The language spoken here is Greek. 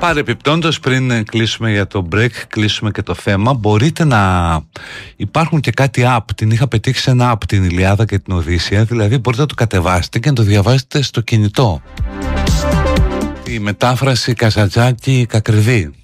Παρεπιπτόντως, πριν κλείσουμε για το break, κλείσουμε και το θέμα, μπορείτε να... Υπάρχουν και κάτι app, την είχα πετύχει σε ένα app, την Ιλιάδα και την Οδύσσεια, δηλαδή μπορείτε να το κατεβάσετε και να το διαβάσετε στο κινητό. Η μετάφραση Καζαντζάκη Κακριδί.